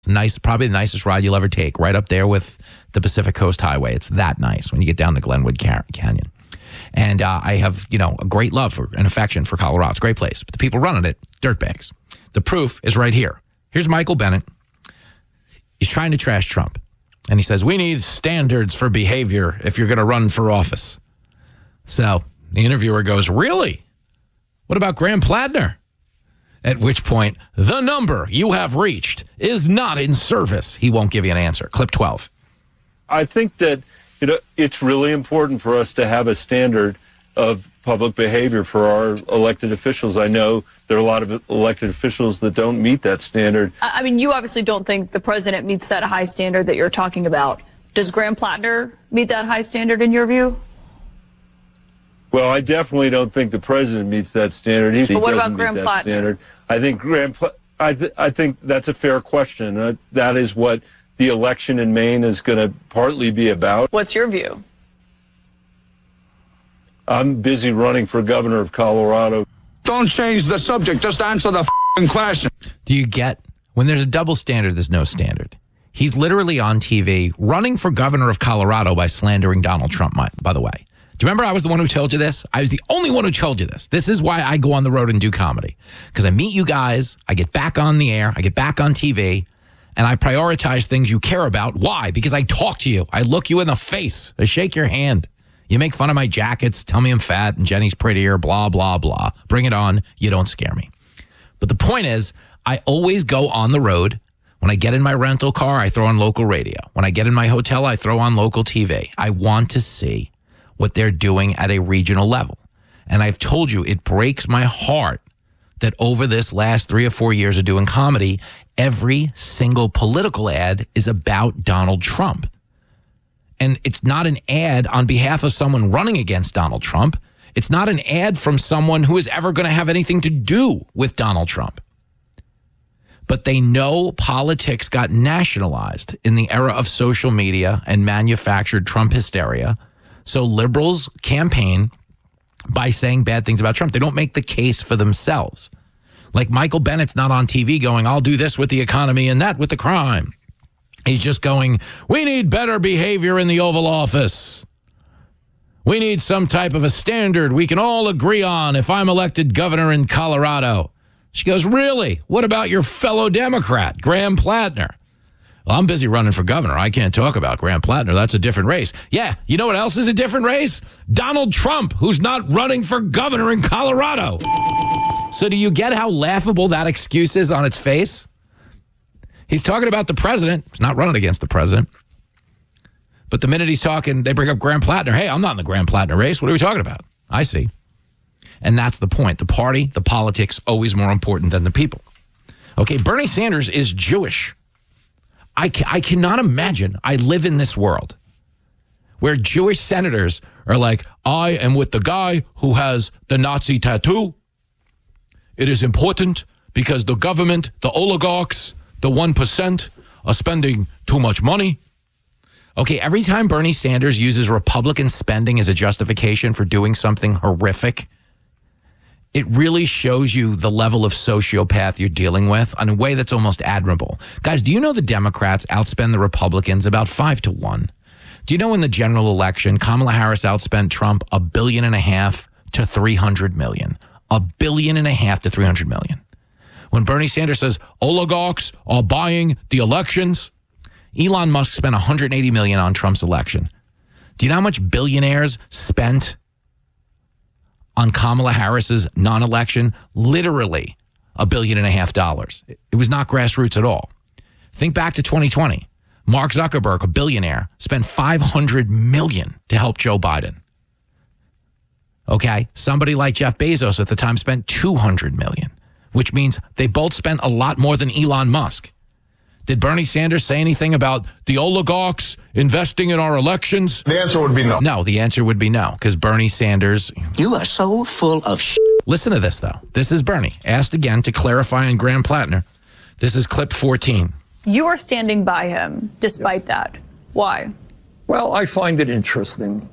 Nice, probably the nicest ride you'll ever take, right up there with the Pacific Coast Highway. It's that nice when you get down to Glenwood Canyon. And I have, a great love and affection for Colorado. It's a great place. But the people running it, dirtbags. The proof is right here. Here's Michael Bennet. He's trying to trash Trump. And he says, we need standards for behavior if you're going to run for office. So the interviewer goes, really? What about Graham Plattner? At which point, the number you have reached is not in service. He won't give you an answer. Clip 12. I think that it's really important for us to have a standard of public behavior for our elected officials. I know there are a lot of elected officials that don't meet that standard. I mean, you obviously don't think the president meets that high standard that you're talking about. Does Graham Plattner meet that high standard in your view? Well, I definitely don't think the president meets that standard. He what doesn't about meet Graham that Plattner? standard. I think I think that's a fair question. That is what the election in Maine is going to partly be about. What's your view? I'm busy running for governor of Colorado. Don't change the subject. Just answer the question. Do you get, when there's a double standard, there's no standard. He's literally on TV running for governor of Colorado by slandering Donald Trump, by the way. Do you remember I was the one who told you this? I was the only one who told you this. This is why I go on the road and do comedy. Because I meet you guys, I get back on the air, I get back on TV, and I prioritize things you care about. Why? Because I talk to you. I look you in the face. I shake your hand. You make fun of my jackets, tell me I'm fat and Jenny's prettier, blah, blah, blah. Bring it on. You don't scare me. But the point is, I always go on the road. When I get in my rental car, I throw on local radio. When I get in my hotel, I throw on local TV. I want to see what they're doing at a regional level. And I've told you, it breaks my heart that over this last 3 or 4 years of doing comedy, every single political ad is about Donald Trump. And it's not an ad on behalf of someone running against Donald Trump. It's not an ad from someone who is ever going to have anything to do with Donald Trump. But they know politics got nationalized in the era of social media and manufactured Trump hysteria. So liberals campaign by saying bad things about Trump. They don't make the case for themselves. Like Michael Bennett's not on TV going, I'll do this with the economy and that with the crime. He's just going, we need better behavior in the Oval Office. We need some type of a standard we can all agree on if I'm elected governor in Colorado. She goes, really? What about your fellow Democrat, Graham Plattner? Well, I'm busy running for governor. I can't talk about Graham Plattner. That's a different race. Yeah, you know what else is a different race? Donald Trump, who's not running for governor in Colorado. So do you get how laughable that excuse is on its face? He's talking about the president. He's not running against the president. But the minute he's talking, they bring up Graham Plattner. Hey, I'm not in the Graham Plattner race. What are we talking about? I see. And that's the point. The party, the politics, always more important than the people. Okay, Bernie Sanders is Jewish. I cannot imagine I live in this world where Jewish senators are like, I am with the guy who has the Nazi tattoo. It is important because the government, the oligarchs, the 1% are spending too much money. Okay, every time Bernie Sanders uses Republican spending as a justification for doing something horrific, it really shows you the level of sociopath you're dealing with in a way that's almost admirable. Guys, do you know the Democrats outspend the Republicans about 5-1? Do you know in the general election, Kamala Harris outspent Trump $1.5 billion to $300 million? $1.5 billion to $300 million. When Bernie Sanders says oligarchs are buying the elections, Elon Musk spent $180 million on Trump's election. Do you know how much billionaires spent on Kamala Harris's non-election? Literally $1.5 billion. It was not grassroots at all. Think back to 2020. Mark Zuckerberg, a billionaire, spent $500 million to help Joe Biden. Okay, somebody like Jeff Bezos at the time spent $200 million, which means they both spent a lot more than Elon Musk. Did Bernie Sanders say anything about the oligarchs investing in our elections? The answer would be no. No, the answer would be no, because Bernie Sanders... You are so full of shit. Listen to this, though. This is Bernie, asked again to clarify on Graham Plattner. This is clip 14. You are standing by him despite that. Why? Well, I find it interesting.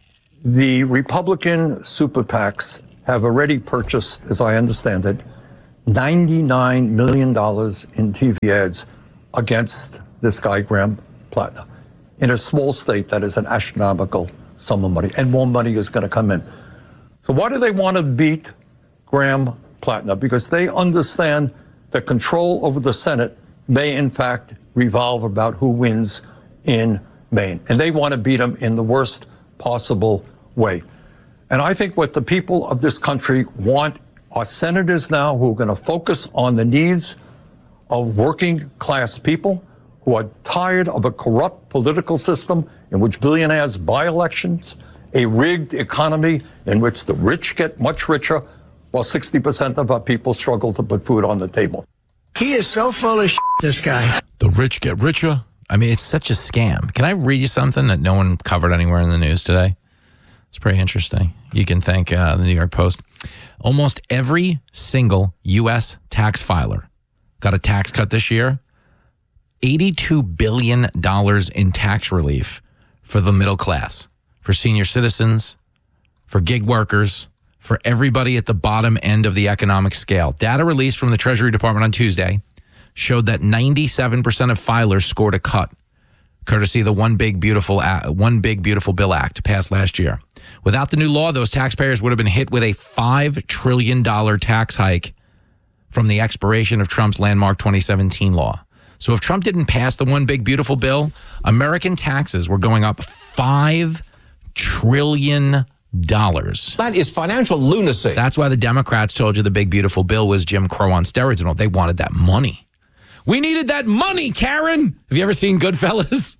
The Republican super PACs have already purchased, as I understand it, $99 million in TV ads against this guy, Graham Plattner, in a small state that is an astronomical sum of money, and more money is going to come in. So why do they want to beat Graham Plattner? Because they understand that control over the Senate may, in fact, revolve about who wins in Maine. And they want to beat him in the worst possible way. And I think what the people of this country want are senators now who are going to focus on the needs of working class people who are tired of a corrupt political system in which billionaires buy elections, a rigged economy in which the rich get much richer, while 60% of our people struggle to put food on the table. He is so full of shit, this guy. The rich get richer. I mean, it's such a scam. Can I read you something that no one covered anywhere in the news today? It's pretty interesting. You can thank the New York Post. Almost every single U.S. tax filer got a tax cut this year. $82 billion in tax relief for the middle class, for senior citizens, for gig workers, for everybody at the bottom end of the economic scale. Data released from the Treasury Department on Tuesday showed that 97% of filers scored a cut, courtesy of the One Big Beautiful Bill Act passed last year. Without the new law, those taxpayers would have been hit with a $5 trillion tax hike from the expiration of Trump's landmark 2017 law. So if Trump didn't pass the One Big Beautiful Bill, American taxes were going up $5 trillion. That is financial lunacy. That's why the Democrats told you the Big Beautiful Bill was Jim Crow on steroids and all. They wanted that money. We needed that money, Karen. Have you ever seen Goodfellas?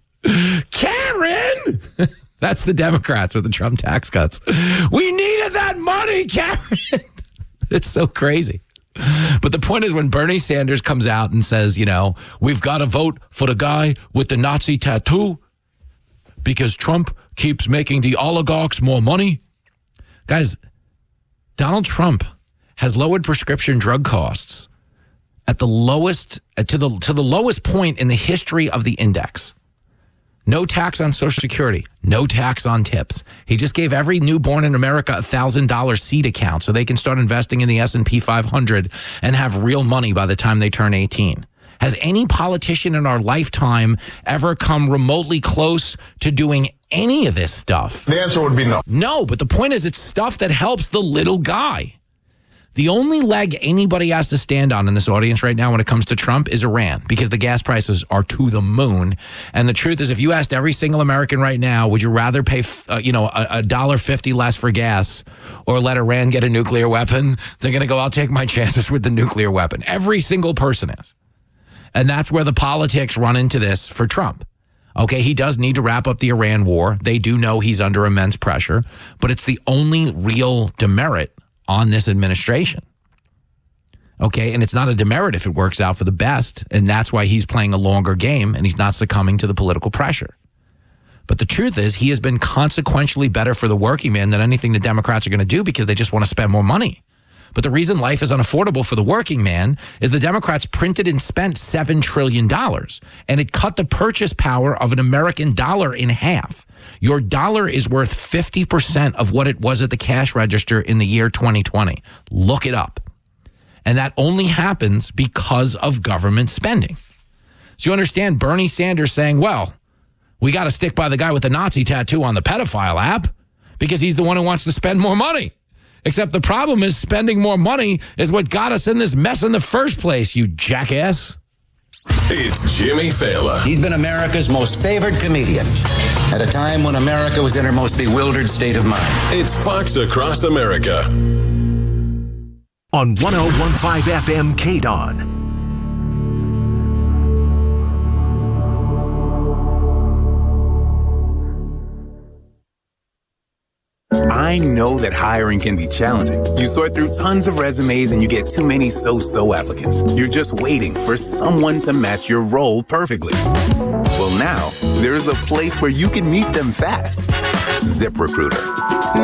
Karen! That's the Democrats with the Trump tax cuts. We needed that money, Karen. It's so crazy. But the point is, when Bernie Sanders comes out and says, you know, we've got to vote for the guy with the Nazi tattoo because Trump keeps making the oligarchs more money. Guys, Donald Trump has lowered prescription drug costs at the lowest, to the lowest point in the history of the index. No tax on Social Security, no tax on tips. He just gave every newborn in America a $1,000 seed account so they can start investing in the S&P 500 and have real money by the time they turn 18. Has any politician in our lifetime ever come remotely close to doing any of this stuff? The answer would be no. No, but the point is, it's stuff that helps the little guy. The only leg anybody has to stand on in this audience right now when it comes to Trump is Iran, because the gas prices are to the moon. And the truth is, if you asked every single American right now, would you rather pay, $1.50 less for gas or let Iran get a nuclear weapon? They're going to go, I'll take my chances with the nuclear weapon. Every single person is. And that's where the politics run into this for Trump. Okay, he does need to wrap up the Iran war. They do know he's under immense pressure, but it's the only real demerit on this administration. Okay, and it's not a demerit if it works out for the best, and that's why he's playing a longer game and he's not succumbing to the political pressure. But the truth is, he has been consequentially better for the working man than anything the Democrats are going to do because they just want to spend more money. But the reason life is unaffordable for the working man is the Democrats printed and spent $7 trillion, and it cut the purchase power of an American dollar in half. Your dollar is worth 50% of what it was at the cash register in the year 2020. Look it up. And that only happens because of government spending. So you understand Bernie Sanders saying, well, we got to stick by the guy with the Nazi tattoo on the pedophile app because he's the one who wants to spend more money. Except the problem is spending more money is what got us in this mess in the first place, you jackass. It's Jimmy Fallon. He's been America's most favored comedian at a time when America was in her most bewildered state of mind. It's Fox Across America. On 101.5 FM KDON. I know that hiring can be challenging. You sort through tons of resumes and you get too many so-so applicants. You're just waiting for someone to match your role perfectly. Well, now, there's a place where you can meet them fast. ZipRecruiter.